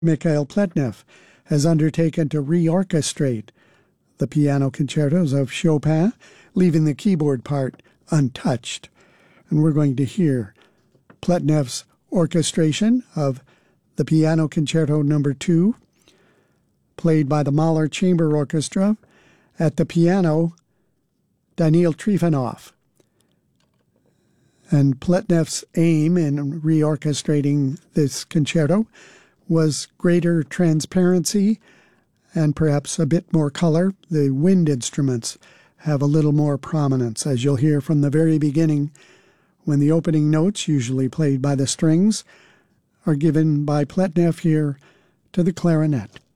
Mikhail Pletnev has undertaken to reorchestrate the piano concertos of Chopin, leaving the keyboard part untouched. And we're going to hear Pletnev's orchestration of the Piano Concerto No. 2, played by the Mahler Chamber Orchestra. At the piano, Daniil Trifonov. And Pletnev's aim in reorchestrating this concerto was greater transparency and perhaps a bit more color. The wind instruments have a little more prominence, as you'll hear from the very beginning, when the opening notes, usually played by the strings, are given by Pletnev here to the clarinet.